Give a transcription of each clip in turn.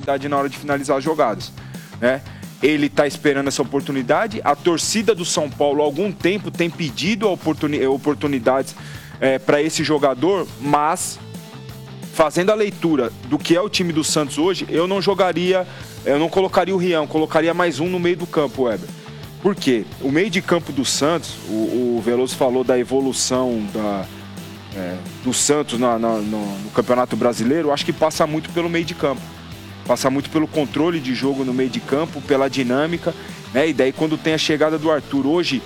qualidade na hora de finalizar as jogadas, né? Ele está esperando essa oportunidade. A torcida do São Paulo há algum tempo tem pedido oportunidades para esse jogador, mas fazendo a leitura do que é o time do Santos hoje, eu não colocaria o Rian, colocaria mais um no meio do campo, Weber. Por quê? O meio de campo do Santos, o Veloso falou da evolução do Santos no Campeonato Brasileiro, eu acho que passa muito pelo meio de campo. Passa muito pelo controle de jogo no meio de campo, pela dinâmica, né? E daí quando tem a chegada do Arthur hoje,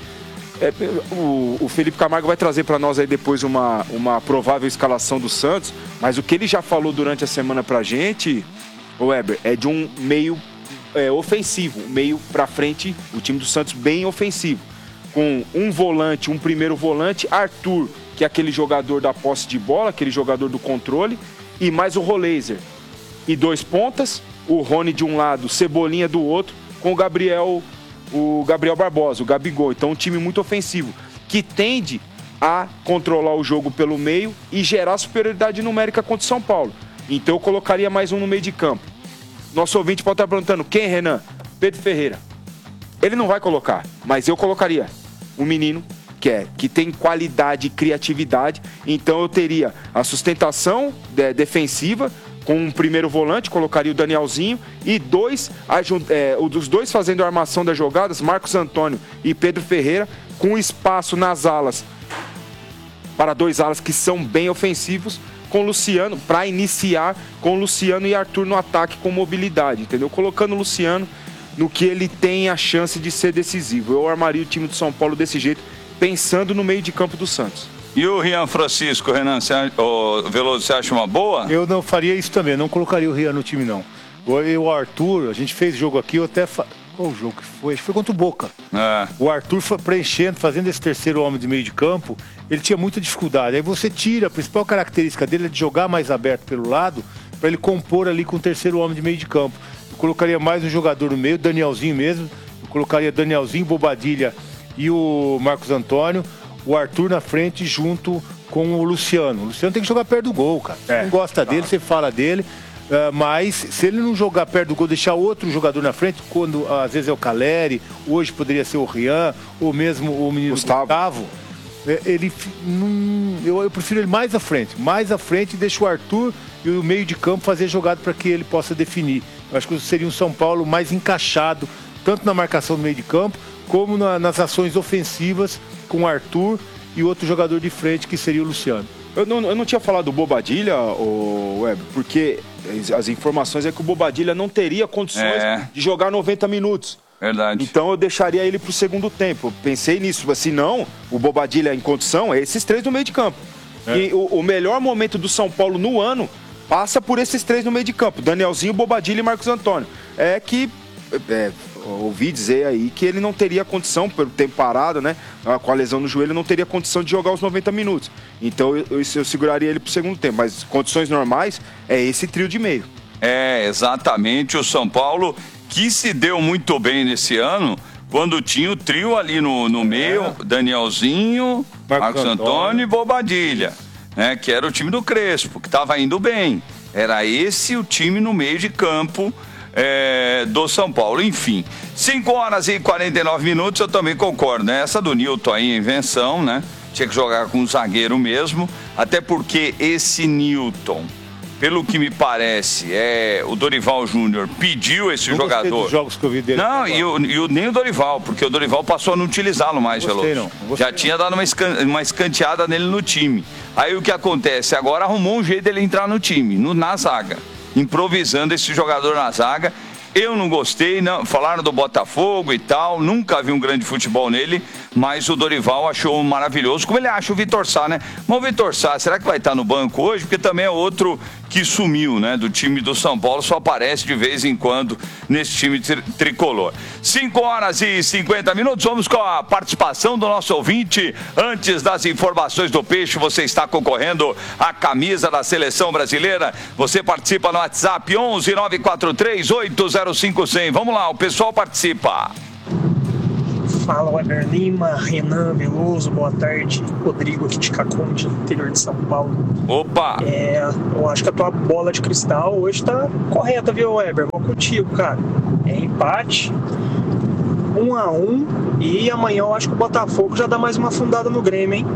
o Felipe Camargo vai trazer para nós aí depois uma provável escalação do Santos, mas o que ele já falou durante a semana pra gente, o Weber, é de um meio ofensivo, meio pra frente, o time do Santos bem ofensivo, com um volante, um primeiro volante, Arthur, que é aquele jogador da posse de bola, aquele jogador do controle, e mais o Roleiser. E 2 pontas, o Rony de um lado, Cebolinha do outro, com o Gabriel Barbosa, o Gabigol. Então um time muito ofensivo, que tende a controlar o jogo pelo meio e gerar superioridade numérica contra o São Paulo. Então eu colocaria mais um no meio de campo. Nosso ouvinte pode estar perguntando, quem, Renan? Pedro Ferreira. Ele não vai colocar, mas eu colocaria um menino que tem qualidade e criatividade. Então eu teria a sustentação defensiva, com um primeiro volante, colocaria o Danielzinho, e dos dois fazendo a armação das jogadas, Marcos Antônio e Pedro Ferreira, com espaço nas alas, para 2 alas que são bem ofensivos, com o Luciano, para iniciar com o Luciano e Arthur no ataque com mobilidade, entendeu? Colocando o Luciano no que ele tem a chance de ser decisivo. Eu armaria o time do São Paulo desse jeito, pensando no meio de campo do Santos. E o Rian Francisco, Renan, Veloso, você acha uma boa? Eu não faria isso também, não colocaria o Rian no time, não. O Arthur, a gente fez jogo aqui, qual o jogo que foi? Acho que foi contra o Boca. O Arthur foi preenchendo, fazendo esse terceiro homem de meio de campo, ele tinha muita dificuldade. Aí você tira, a principal característica dele é de jogar mais aberto pelo lado, para ele compor ali com o terceiro homem de meio de campo. Eu colocaria mais um jogador no meio, Danielzinho mesmo, eu colocaria Danielzinho, Bobadilha e o Marcos Antônio, o Arthur na frente junto com o Luciano. O Luciano tem que jogar perto do gol, cara. Você não gosta dele, você fala dele, mas se ele não jogar perto do gol, deixar outro jogador na frente, quando às vezes é o Caleri, hoje poderia ser o Rian, ou mesmo o menino Gustavo, eu prefiro ele mais à frente, deixa o Arthur e o meio de campo fazer jogada para que ele possa definir. Eu acho que seria um São Paulo mais encaixado, tanto na marcação do meio de campo, como nas ações ofensivas, com o Arthur e outro jogador de frente, que seria o Luciano. Eu não tinha falado do Bobadilha, Weber, porque as informações é que o Bobadilha não teria condições de jogar 90 minutos. Verdade. Então eu deixaria ele pro segundo tempo. Eu pensei nisso, mas se não, o Bobadilha em condição é esses 3 no meio de campo. E o melhor momento do São Paulo no ano passa por esses 3 no meio de campo, Danielzinho, Bobadilha e Marcos Antônio. Ouvi dizer aí que ele não teria condição, pelo tempo parado, né? Com a lesão no joelho, não teria condição de jogar os 90 minutos. Então eu seguraria ele pro segundo tempo. Mas condições normais é esse trio de meio. Exatamente. O São Paulo, que se deu muito bem nesse ano, quando tinha o trio ali no meio, Danielzinho, Marcos Antônio e Bobadilha, né? Que era o time do Crespo, que estava indo bem. Era esse o time no meio de campo do São Paulo. Enfim, 5h49, eu também concordo, né? Essa do Nilton aí, invenção, né? Tinha que jogar com um zagueiro mesmo, até porque esse Nilton, pelo que me parece, o Dorival Júnior pediu esse jogador. Dos jogos que eu vi dele. Não, nem o Dorival, porque o Dorival passou a não utilizá-lo mais, Veloso. Já tinha dado uma escanteada nele no time. Aí o que acontece? Agora arrumou um jeito dele entrar no time, na zaga, improvisando esse jogador na zaga. Eu não gostei, não. Falaram do Botafogo e tal, nunca vi um grande futebol nele, mas o Dorival achou maravilhoso, como ele acha o Vitor Sá, né? Mas o Vitor Sá, será que vai estar no banco hoje? Porque também é outro que sumiu, né? Do time do São Paulo, só aparece de vez em quando nesse time tricolor. 5h50, vamos com a participação do nosso ouvinte. Antes das informações do Peixe, você está concorrendo à camisa da Seleção Brasileira. Você participa no WhatsApp 11 943 805 100. Vamos lá, o pessoal participa. Fala, Weber Lima, Renan Veloso, boa tarde. Rodrigo aqui de Caconde, interior de São Paulo. Opa! Eu acho que a tua bola de cristal hoje tá correta, viu, Weber? Vou contigo, cara. É empate, 1-1, e amanhã eu acho que o Botafogo já dá mais uma afundada no Grêmio, hein?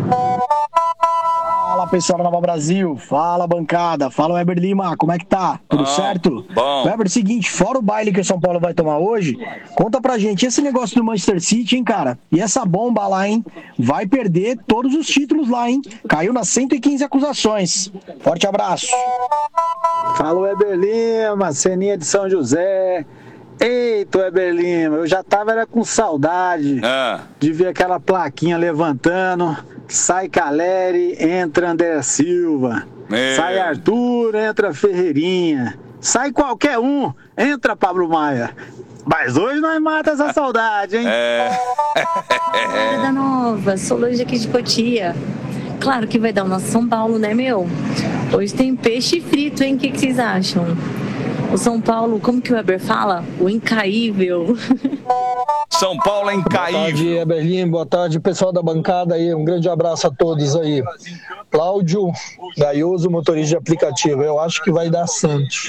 Fala, pessoal da Nova Brasil, fala, bancada, fala, Weber Lima, como é que tá? Tudo certo? Bom. Weber, seguinte, fora o baile que o São Paulo vai tomar hoje, conta pra gente esse negócio do Manchester City, hein, cara? E essa bomba lá, hein? Vai perder todos os títulos lá, hein? Caiu nas 115 acusações. Forte abraço. Fala, Weber Lima, Ceninha de São José. Eita, Weber Lima, eu já tava com saudade de ver aquela plaquinha levantando. Sai Caleri, entra André Silva. Sai Arthur, entra Ferreirinha. Sai qualquer um, entra Pablo Maia. Mas hoje nós mata essa saudade, hein? Da Nova, Solange aqui de Cotia. Claro que vai dar o nosso São Paulo, né, meu? Hoje tem peixe frito, hein? O que vocês acham? O São Paulo, como que o Weber fala? O incaível. São Paulo é incaível. Boa tarde, Weber Lima. Boa tarde, pessoal da bancada aí. Um grande abraço a todos aí. Cláudio Gaioso, motorista de aplicativo. Eu acho que vai dar Santos.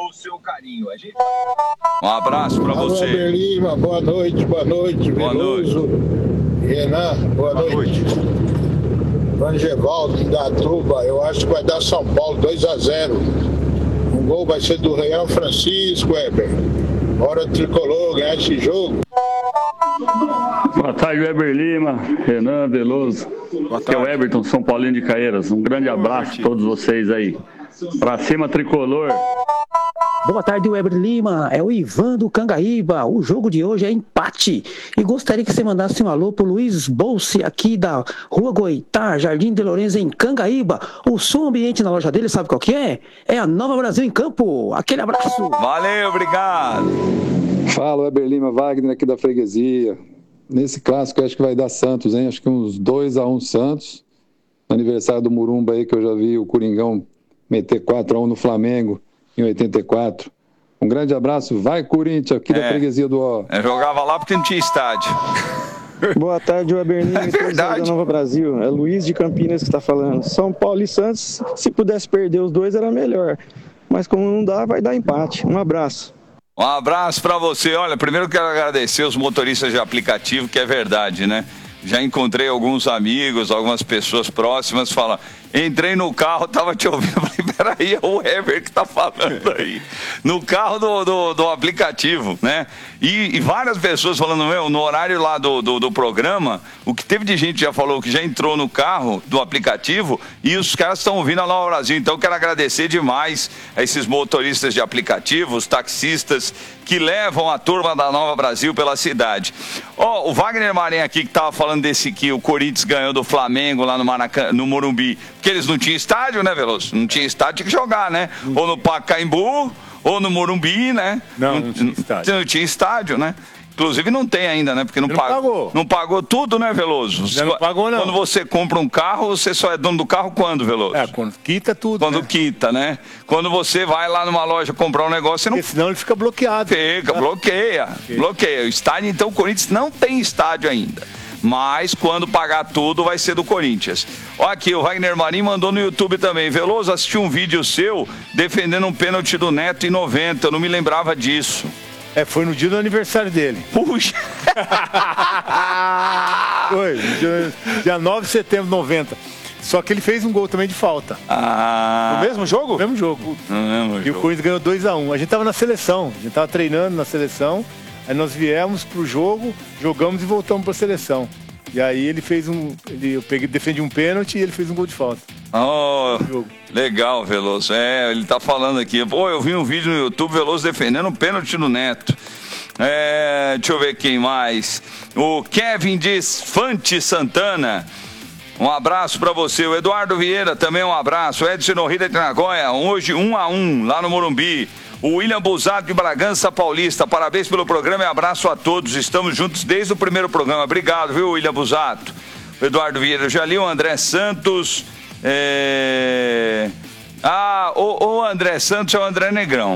Um abraço pra você. Weber Lima, boa noite. Veloso. Renan, boa noite. Vangevaldo da Tuba, eu acho que vai dar São Paulo 2-0. O gol vai ser do Real Francisco, Weber. Hora tricolor ganhar esse jogo. Boa tarde, Weber Lima, Renan Veloso. Aqui é o Everton, São Paulino de Caeiras. Um grande abraço a todos vocês aí. Pra cima, tricolor. Boa tarde, Weber Lima. É o Ivan do Cangaíba. O jogo de hoje é empate. E gostaria que você mandasse um alô pro Luiz Bolse, aqui da Rua Goitá, Jardim de Lourenço, em Cangaíba. O som ambiente na loja dele, sabe qual que é? É a Nova Brasil em Campo. Aquele abraço. Valeu, obrigado. Fala, Weber Lima, Wagner aqui da Freguesia. Nesse clássico eu acho que vai dar Santos, hein? Acho que uns 2-1 Santos. Aniversário do Murumba aí, que eu já vi o Coringão meter 4-1 no Flamengo em 84. Um grande abraço. Vai, Corinthians, aqui da Freguesia do Ó. Eu jogava lá porque não tinha estádio. Boa tarde, Weber Lima, da Nova Brasil. É Luiz de Campinas que está falando. São Paulo e Santos, se pudesse perder os dois era melhor. Mas como não dá, vai dar empate. Um abraço. Um abraço pra você. Olha, primeiro quero agradecer os motoristas de aplicativo, que é verdade, né? Já encontrei alguns amigos, algumas pessoas próximas, falam, entrei no carro, tava te ouvindo, falei, peraí, é o Weber que tá falando aí. No carro do aplicativo, né? E várias pessoas falando, no horário lá do programa, o que teve de gente já falou que já entrou no carro do aplicativo e os caras estão ouvindo a Nova Brasil. Então eu quero agradecer demais a esses motoristas de aplicativo, os taxistas que levam a turma da Nova Brasil pela cidade. Ó, o Wagner Marinho aqui que tava falando desse que o Corinthians ganhou do Flamengo lá no Morumbi, porque eles não tinham estádio, né, Veloso? Não tinha estádio, tinha que jogar, né? Ou no Pacaembu, ou no Morumbi, né? Não tinha estádio. Não tinha estádio, né? Inclusive não tem ainda, né? Porque não pagou. Não pagou tudo, né, Veloso? Não pagou, não. Quando você compra um carro, você só é dono do carro quando, Veloso? Quando quita tudo. Quando quita, né? Quando você vai lá numa loja comprar um negócio, você não... Porque senão ele fica bloqueado. Bloqueia. O estádio, então, o Corinthians não tem estádio ainda. Mas quando pagar tudo vai ser do Corinthians. Olha aqui, o Wagner Marinho mandou no YouTube também. Veloso, assisti um vídeo seu defendendo um pênalti do Neto em 90. Eu não me lembrava disso. Foi no dia do aniversário dele. Puxa! Foi, dia 9 de setembro de 90. Só que ele fez um gol também de falta. No mesmo jogo? No mesmo jogo. E o Corinthians ganhou 2-1. A gente tava na seleção, a gente tava treinando na seleção. Aí nós viemos pro jogo, jogamos e voltamos pra seleção. E aí ele fez eu defendi um pênalti e ele fez um gol de falta. Oh, legal, Veloso. Ele tá falando aqui. Pô, eu vi um vídeo no YouTube, Veloso defendendo um pênalti no Neto. Deixa eu ver quem mais. O Kevin diz Fante Santana. Um abraço pra você. O Eduardo Vieira também um abraço. O Edson Norrida de Nagoya, hoje 1-1 lá no Morumbi. O William Busato de Bragança Paulista, parabéns pelo programa e abraço a todos. Estamos juntos desde o primeiro programa. Obrigado, viu, William Busato? O Eduardo Vieira, já li o André Santos. O André Santos é o André Negrão.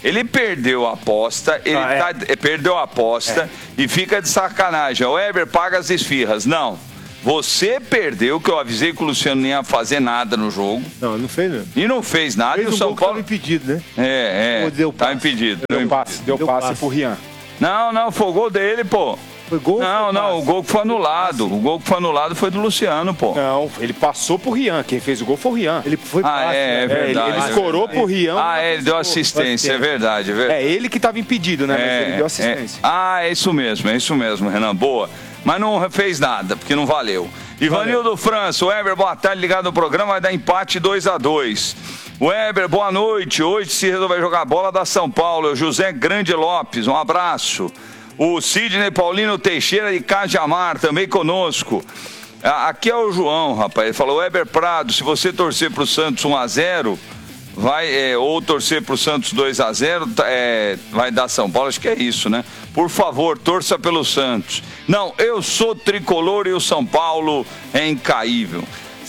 Ele perdeu a aposta, perdeu a aposta e fica de sacanagem. O Weber paga as esfirras. Não. Você perdeu, que eu avisei que o Luciano não ia fazer nada no jogo. Não, não fez nada. E não fez nada. Fez e o São Paulo estava impedido, né? Tá impedido. Deu passe pro Rian. Não, foi o gol dele, pô. Foi gol? Não, o gol que foi anulado. O gol que foi anulado foi do Luciano, pô. Não, ele passou pro Rian. Quem fez o gol foi o Rian. Ele foi é verdade. Ele escorou pro Rian. Ele deu assistência, é verdade. É ele que tava impedido, né? Mas ele deu assistência. É isso mesmo, Renan. Boa. Mas não fez nada, porque não valeu. Ivanildo França, o Weber, boa tarde, ligado no programa, vai dar empate 2-2. Weber, boa noite. Hoje se resolver jogar bola da São Paulo. José Grande Lopes, um abraço. O Sidney Paulino Teixeira de Cajamar, também conosco. Aqui é o João, rapaz. Ele falou, Weber Prado, se você torcer pro Santos 1-0, ou torcer pro Santos 2-0, vai dar São Paulo. Acho que é isso, né? Por favor, torça pelo Santos. Não, eu sou tricolor e o São Paulo é incaível.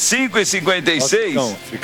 5h56.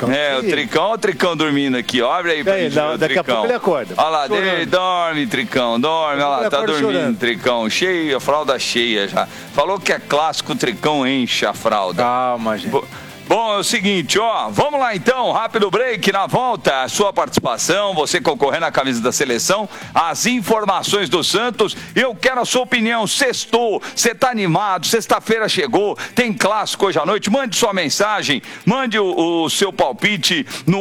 O Tricão dormindo aqui. Ó, abre aí pra gente ver o Daqui a pouco ele acorda. Olha lá, dorme, Tricão, dorme. Olha lá, tá dormindo, chorando. Tricão. Cheio, a fralda cheia já. Falou que é clássico, o Tricão enche a fralda. Calma, gente. Bom, é o seguinte, vamos lá então, rápido break, na volta, a sua participação, você concorrendo à camisa da seleção, as informações do Santos, eu quero a sua opinião, sextou, você tá animado, sexta-feira chegou, tem clássico hoje à noite, mande sua mensagem, mande o seu palpite no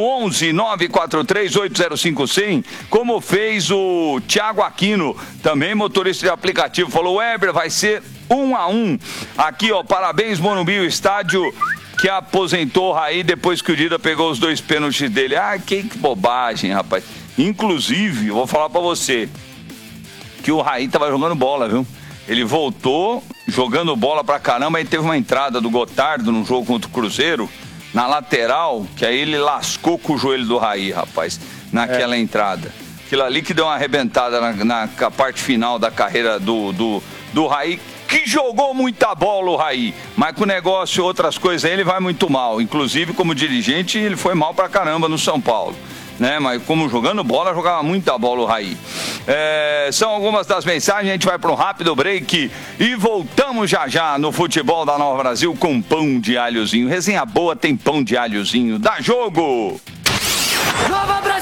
11-943-805-100, como fez o Thiago Aquino, também motorista de aplicativo, falou, Weber, vai ser 1-1, aqui parabéns Morumbi, o estádio que aposentou o Raí depois que o Dida pegou os 2 pênaltis dele. Que bobagem, rapaz. Inclusive, eu vou falar pra você que o Raí tava jogando bola, viu? Ele voltou jogando bola pra caramba, aí teve uma entrada do Gotardo no jogo contra o Cruzeiro, na lateral, que aí ele lascou com o joelho do Raí, rapaz, naquela entrada. Aquilo ali que deu uma arrebentada na parte final da carreira do Raí, que jogou muita bola o Raí, mas com o negócio e outras coisas aí ele vai muito mal, inclusive como dirigente ele foi mal pra caramba no São Paulo, né? Mas como jogando bola, jogava muita bola o Raí. São algumas das mensagens, a gente vai para um rápido break e voltamos já no futebol da Nova Brasil com pão de alhozinho, resenha boa tem pão de alhozinho, dá jogo! Nova Brasil!